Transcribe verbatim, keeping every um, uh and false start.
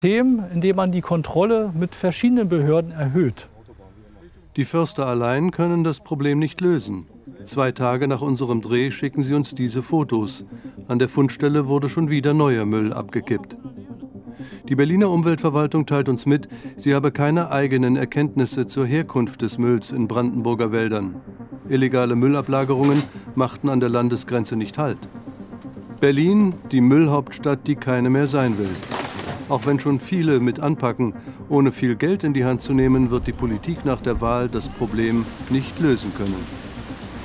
System, in dem man die Kontrolle mit verschiedenen Behörden erhöht. Die Förster allein können das Problem nicht lösen. Zwei Tage nach unserem Dreh schicken sie uns diese Fotos. An der Fundstelle wurde schon wieder neuer Müll abgekippt. Die Berliner Umweltverwaltung teilt uns mit, sie habe keine eigenen Erkenntnisse zur Herkunft des Mülls in Brandenburger Wäldern. Illegale Müllablagerungen machten an der Landesgrenze nicht Halt. Berlin, die Müllhauptstadt, die keine mehr sein will. Auch wenn schon viele mit anpacken, ohne viel Geld in die Hand zu nehmen, wird die Politik nach der Wahl das Problem nicht lösen können.